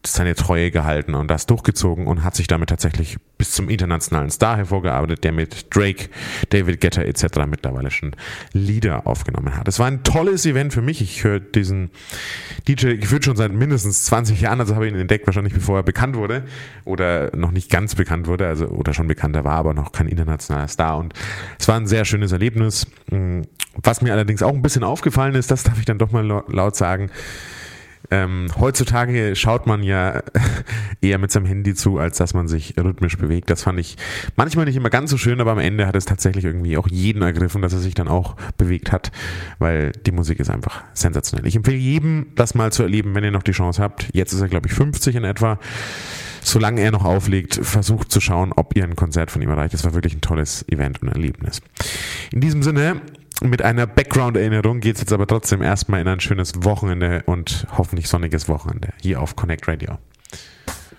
seine Treue gehalten und das durchgezogen und hat sich damit tatsächlich bis zum internationalen Star hervorgearbeitet, der mit Drake, David Guetta etc. mittlerweile schon Lieder aufgenommen hat. Es war ein tolles Event für mich. Ich höre diesen DJ gefühlt schon seit mindestens 20 Jahren, also habe ich ihn entdeckt, wahrscheinlich bevor er bekannt wurde oder noch nicht ganz bekannt wurde, also oder schon bekannter war, aber noch kein internationaler Star, und es war ein sehr schönes Erlebnis. Was mir allerdings auch ein bisschen aufgefallen ist, das darf ich dann doch mal laut sagen, heutzutage schaut man ja eher mit seinem Handy zu, als dass man sich rhythmisch bewegt. Das fand ich manchmal nicht immer ganz so schön, aber am Ende hat es tatsächlich irgendwie auch jeden ergriffen, dass er sich dann auch bewegt hat, weil die Musik ist einfach sensationell. Ich empfehle jedem, das mal zu erleben, wenn ihr noch die Chance habt. Jetzt ist er, glaube ich, 50 in etwa. Solange er noch auflegt, versucht zu schauen, ob ihr ein Konzert von ihm erreicht. Das war wirklich ein tolles Event und Erlebnis. In diesem Sinne, mit einer Background-Erinnerung geht es jetzt aber trotzdem erstmal in ein schönes Wochenende und hoffentlich sonniges Wochenende hier auf Connect Radio.